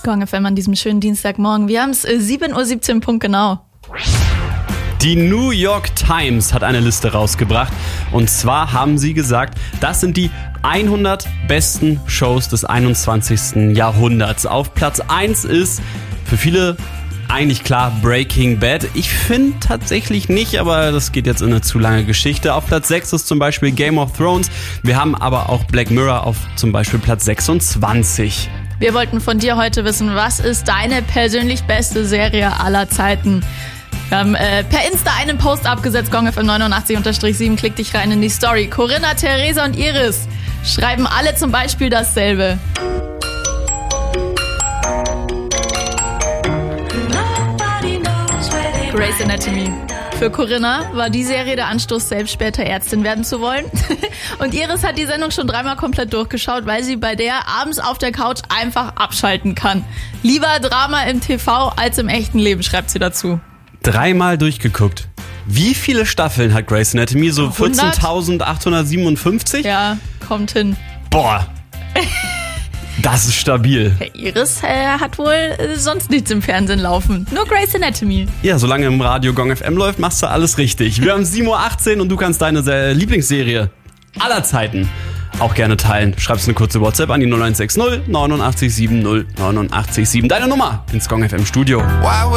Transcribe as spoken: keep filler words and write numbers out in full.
Gong F M an diesem schönen Dienstagmorgen. Wir haben es äh, sieben Uhr siebzehn Punkt genau. Die New York Times hat eine Liste rausgebracht und zwar haben sie gesagt, das sind die hundert besten Shows des einundzwanzigsten Jahrhunderts. Auf Platz eins ist für viele eigentlich klar Breaking Bad. Ich finde tatsächlich nicht, aber das geht jetzt in eine zu lange Geschichte. Auf Platz sechs ist zum Beispiel Game of Thrones. Wir haben aber auch Black Mirror auf zum Beispiel Platz sechsundzwanzig. Wir wollten von dir heute wissen, was ist deine persönlich beste Serie aller Zeiten? Wir haben äh, per Insta einen Post abgesetzt, Gong F M neunundachtzig sieben, klick dich rein in die Story. Corinna, Theresa und Iris schreiben alle zum Beispiel dasselbe. Grey's Anatomy. Für Corinna war die Serie der Anstoß, selbst später Ärztin werden zu wollen. Und Iris hat die Sendung schon dreimal komplett durchgeschaut, weil sie bei der abends auf der Couch einfach abschalten kann. Lieber Drama im T V als im echten Leben, schreibt sie dazu. Dreimal durchgeguckt. Wie viele Staffeln hat Grey's Anatomy? So vierzehntausendachthundertsiebenundfünfzig? Ja, kommt hin. Boah. Das ist stabil. Herr Iris äh, hat wohl äh, sonst nichts im Fernsehen laufen. Nur Grey's Anatomy. Ja, solange im Radio Gong F M läuft, machst du alles richtig. Wir haben sieben Uhr achtzehn und du kannst deine äh, Lieblingsserie aller Zeiten auch gerne teilen. Schreibst eine kurze WhatsApp an die null eins sechs null neunundachtzig sieben null neunundachtzig sieben. Deine Nummer ins Gong F M Studio.